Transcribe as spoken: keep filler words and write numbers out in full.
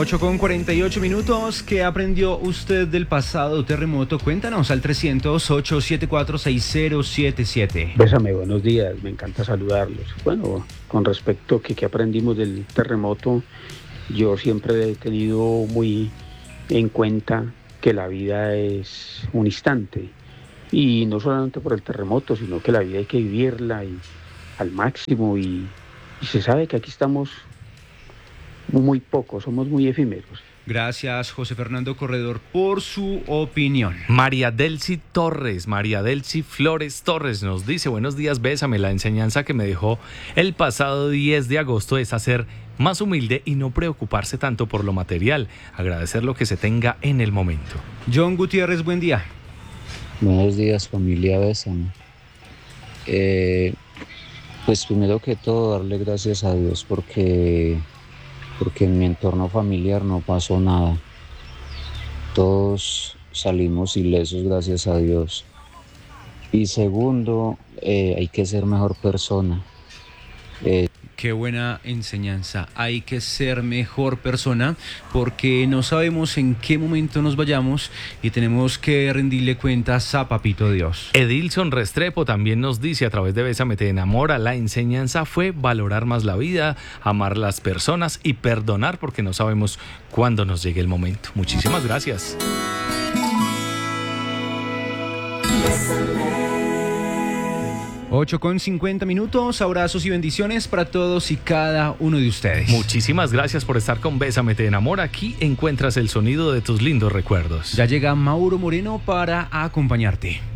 ocho con cuarenta y ocho minutos. ¿Qué aprendió usted del pasado terremoto? Cuéntanos al trescientos, ochocientos setenta y cuatro, sesenta setenta y siete. Bésame, buenos días, me encanta saludarlos. Bueno, con respecto a que, que aprendimos del terremoto, yo siempre he tenido muy en cuenta que la vida es un instante. Y no solamente por el terremoto, sino que la vida hay que vivirla y, al máximo. Y, y se sabe que aquí estamos muy pocos, somos muy efímeros. Gracias, José Fernando Corredor, por su opinión. María Delcy Torres, María Delcy Flores Torres nos dice: buenos días, bésame. La enseñanza que me dejó el pasado diez de agosto es hacer más humilde y no preocuparse tanto por lo material, agradecer lo que se tenga en el momento. John Gutiérrez, buen día. Buenos días, familia Bésame. Eh, pues primero que todo, darle gracias a Dios porque, porque en mi entorno familiar no pasó nada. Todos salimos ilesos, gracias a Dios. Y segundo, eh, hay que ser mejor persona. Eh, Qué buena enseñanza. Hay que ser mejor persona porque no sabemos en qué momento nos vayamos y tenemos que rendirle cuentas a Papito Dios. Edilson Restrepo también nos dice a través de Bésame te enamora: la enseñanza fue valorar más la vida, amar las personas y perdonar porque no sabemos cuándo nos llegue el momento. Muchísimas gracias. ocho con cincuenta minutos, abrazos y bendiciones para todos y cada uno de ustedes. Muchísimas gracias por estar con Bésame te enamora. Aquí encuentras el sonido de tus lindos recuerdos. Ya llega Mauro Moreno para acompañarte.